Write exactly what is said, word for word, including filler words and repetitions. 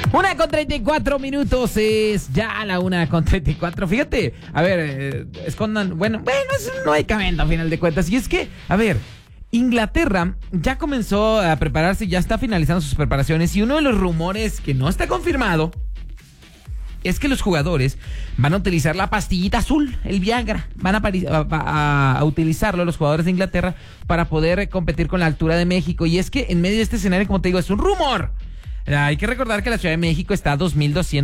Una con treinta y cuatro minutos, es ya la una con treinta y cuatro. Fíjate, a ver, eh, escondan, bueno, bueno, es un medicamento a final de cuentas. Y es que, a ver, Inglaterra ya comenzó a prepararse, ya está finalizando sus preparaciones. Y uno de los rumores que no está confirmado es que los jugadores van a utilizar la pastillita azul, el Viagra. Van a, a, a, a utilizarlo los jugadores de Inglaterra para poder competir con la altura de México. Y es que en medio de este escenario, como te digo, es un rumor. Hay que recordar que la Ciudad de México está a dos mil doscientos